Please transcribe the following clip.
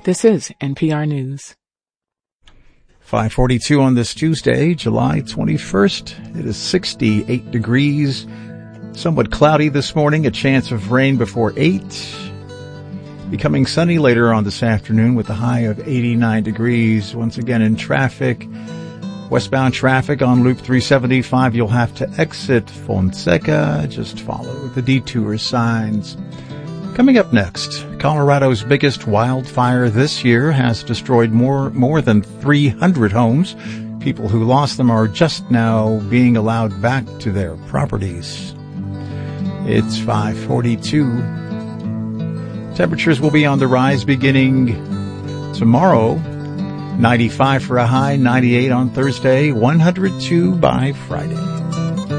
This is NPR News. 5:42 on this Tuesday, July 21st. It is 68 degrees. Somewhat cloudy this morning, a chance of rain before 8. Becoming sunny later on this afternoon with a high of 89 degrees. Once again in traffic, westbound traffic on Loop 375, you'll have to exit Fonseca. Just follow the detour signs. Coming up next, Colorado's biggest wildfire this year has destroyed more than 300 homes. People who lost them are just now being allowed back to their properties. It's 5:42. Temperatures will be on the rise beginning tomorrow. 95 for a high, 98 on Thursday, 102 by Friday.